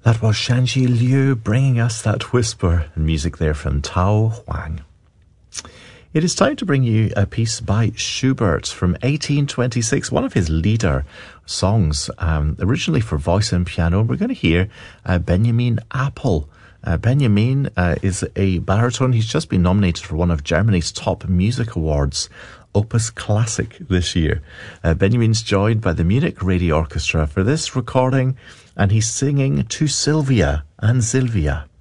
That was Shanji Liu bringing us that whisper, and music there from Tao Huang. It is time to bring you a piece by Schubert from 1826, one of his leader songs, originally for voice and piano. We're going to hear Benjamin Apple. Benjamin is a baritone. He's just been nominated for one of Germany's top music awards, Opus Classic, this year. Benjamin's joined by the Munich Radio Orchestra for this recording, and he's singing To Sylvia and Sylvia.